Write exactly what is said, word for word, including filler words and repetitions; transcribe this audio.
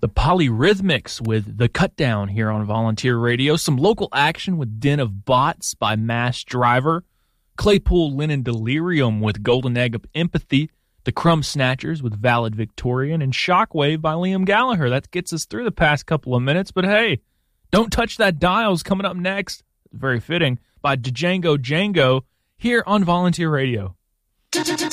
The Polyrhythmics with The Cut Down here on Volunteer Radio. Some local action with Den of Bots by Mass Driver. Claypool Linen Delirium with Golden Egg of Empathy. The Crumb Snatchers with Valid Victorian. And Shockwave by Liam Gallagher. That gets us through the past couple of minutes. But hey, Don't Touch That Dial's coming up next. Very fitting. By Django Django here on Volunteer Radio. Don't